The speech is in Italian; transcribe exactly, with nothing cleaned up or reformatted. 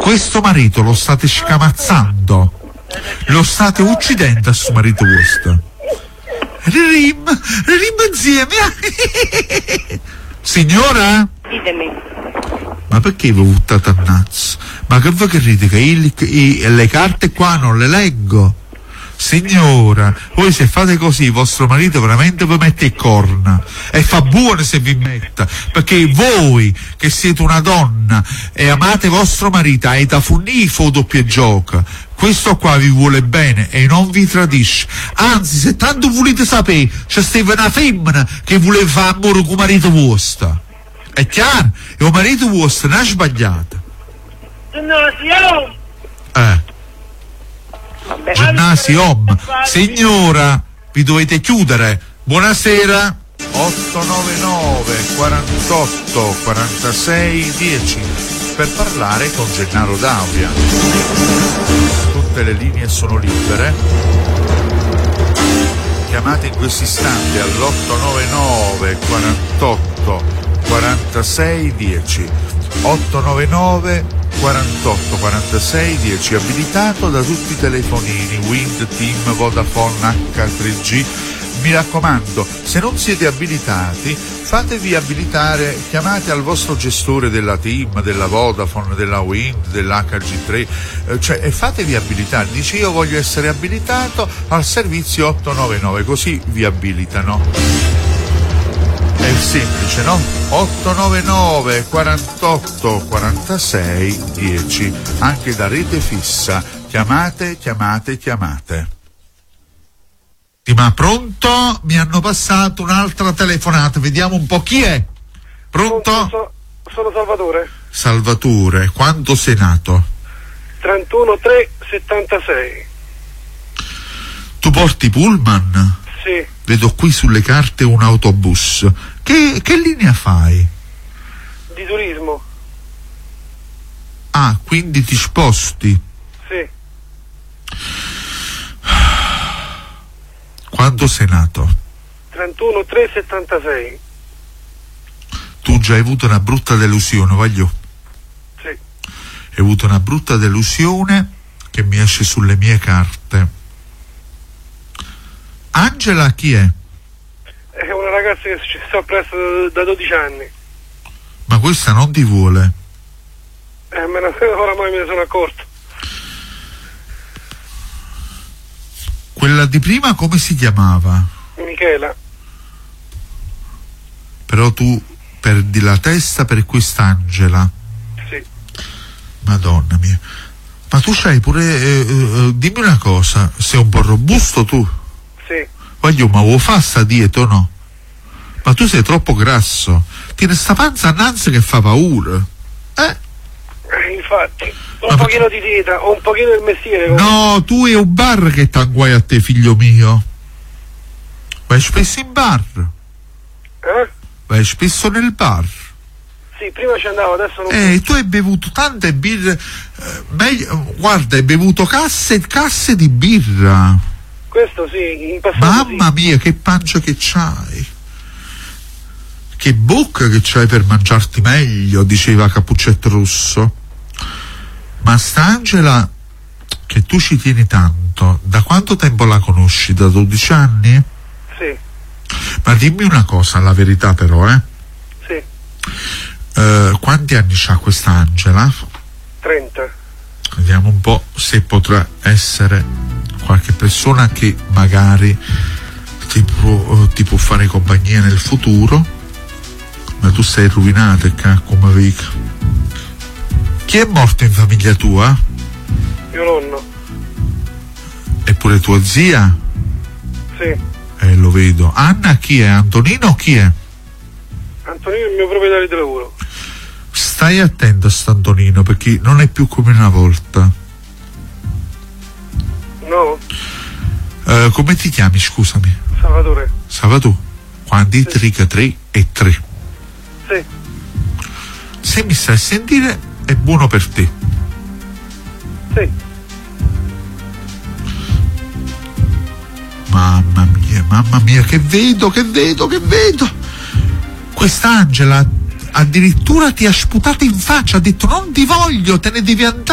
Questo marito lo state scamazzando, lo state uccidendo a suo marito vostro. Rim, rim insieme. Signora? Ditemi. Ma perché vi buttate a nazzo? Ma che voi credete che il, i, le carte qua non le leggo? Signora, voi se fate così vostro marito veramente vi mette il corna, e fa buono se vi metta, perché voi che siete una donna e amate vostro marito avete funnifo doppio gioco, questo qua vi vuole bene e non vi tradisce, anzi se tanto volete sapere c'è stata una femmina che voleva fare amore con marito vostro, è chiaro? E il marito vostro non ha sbagliato. Eh Ginnasi Om. Signora, vi dovete chiudere. Buonasera. otto nove nove quarantotto quarantasei dieci per parlare con Gennaro D'Auria. Tutte le linee sono libere. Chiamate in questo istante all'otto nove nove quarantotto quarantasei dieci. otto nove nove quarantotto quarantasei dieci, abilitato da tutti i telefonini Wind, Team, Vodafone, acca tre G. Mi raccomando, se non siete abilitati fatevi abilitare, chiamate al vostro gestore della Team, della Vodafone, della Wind, dell'acca G tre, eh, cioè e fatevi abilitare, dice io voglio essere abilitato al servizio otto nove nove, così vi abilitano. È semplice, no? otto nove nove quarantotto quarantasei dieci, anche da rete fissa. Chiamate, chiamate, chiamate. Ma pronto? Mi hanno passato un'altra telefonata, vediamo un po' chi è. Pronto? So, sono Salvatore. Salvatore, quando sei nato? trentuno tre settantasei. Tu porti pullman? Sì. Vedo qui sulle carte un autobus. Che, che linea fai? Di turismo. Ah, quindi ti sposti? Sì. Quando sei nato? trentuno tre settantasei. Tu già hai avuto una brutta delusione, voglio? Sì. Hai avuto una brutta delusione che mi esce sulle mie carte. Angela chi è? È una ragazza che ci sta presso da dodici anni. Ma questa non ti vuole? Eh, me ne, oramai me ne sono accorto. Quella di prima come si chiamava? Michela. Però tu perdi la testa per quest'Angela. Sì. Madonna mia. Ma tu c'hai pure... Eh, eh, dimmi una cosa, sei un po' robusto tu? Sì. Voglio, ma vuoi fare sta dieta o no? Ma tu sei troppo grasso. Tieni sta panza annanzi che fa paura. Eh? Eh, infatti. Un ma pochino perché... di dieta, un pochino del mestiere. No, tu è un bar che t'anguai a te, figlio mio. Vai spesso in bar? Eh? Vai spesso nel bar? Sì, prima ci andavo, adesso non... Eh, tu hai bevuto tante birre... Eh, meglio, guarda, hai bevuto casse e casse di birra. Questo sì, in passato. Mamma sì. mia, che pancia che c'hai. Che bocca che c'hai per mangiarti meglio, diceva Cappuccetto Rosso. Ma st'Angela, che tu ci tieni tanto, da quanto tempo la conosci? Da dodici anni? Sì. Ma dimmi una cosa, la verità però, eh? Sì. Uh, quanti anni c'ha questa Angela? trenta. Vediamo un po' se potrà essere qualche persona che magari ti può, ti può fare compagnia nel futuro. Ma tu sei rovinato, come vedi. Chi è morto in famiglia tua? Mio nonno. Eppure tua zia? Sì. Eh, lo vedo. Anna chi è? Antonino o chi è? Antonino è il mio proprietario di lavoro. Stai attento a st'Antonino perché non è più come una volta. No? Uh, come ti chiami, scusami? Salvatore. Salvatore. Quanti? Sì. Trica tre e tre. Sì. Se mi stai a sentire è buono per te. Sì. Mamma mia, mamma mia, che vedo, che vedo, che vedo. Quest'Angela addirittura ti ha sputato in faccia, ha detto non ti voglio, te ne devi andare.